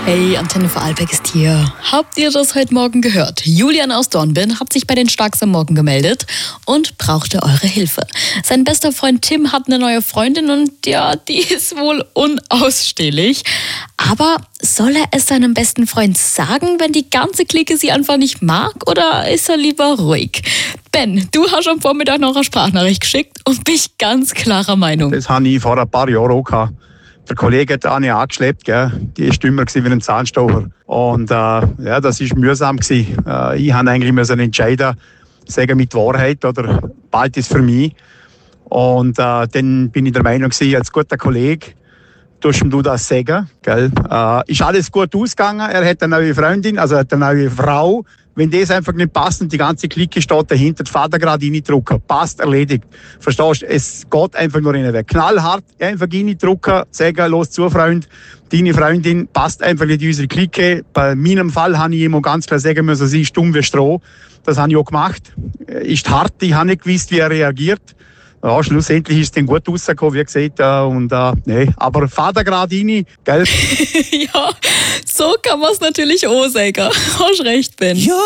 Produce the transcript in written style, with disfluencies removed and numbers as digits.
Hey, Antenne Vorarlberg ist hier. Habt ihr das heute Morgen gehört? Julian aus Dornbirn hat sich bei den Starks am Morgen gemeldet und brauchte eure Hilfe. Sein bester Freund Tim hat eine neue Freundin und ja, die ist wohl unausstehlich. Aber soll er es seinem besten Freund sagen, wenn die ganze Clique sie einfach nicht mag, oder ist er lieber ruhig? Ben, du hast am Vormittag noch eine Sprachnachricht geschickt und bist ganz klarer Meinung. Das habe ich vor ein paar Jahren auch gehabt. Der Kollege hat eine angeschleppt, gell? Die war dümmer wie ein Zahnstocher. Und ja, das war mühsam. Ich musste eigentlich entscheiden, sagen mit Wahrheit oder bald ist für mich. Und dann bin ich der Meinung, als guter Kollege, tust du das sagen. Gell? Ist alles gut ausgegangen. Er hat eine neue Freundin, also hat eine neue Frau. Wenn das einfach nicht passt und die ganze Clique steht dahinter, die Vater gerade reindrücken. Passt, erledigt. Verstehst du? Es geht einfach nur rein. Knallhart einfach reindrücken, sagen, los zu, Freund. Deine Freundin passt einfach nicht in unsere Clique. Bei meinem Fall habe ich ihm ganz klar sagen müssen, sie ist stumm wie Stroh. Das habe ich auch gemacht. Ist hart, ich habe nicht gewusst, wie er reagiert. Ja, schlussendlich ist es dann gut rausgekommen, wie gesagt. Nee. Aber Vater gerade rein, gell? Ja, so kann man es natürlich auch sagen. Hast recht, Ben. Ja.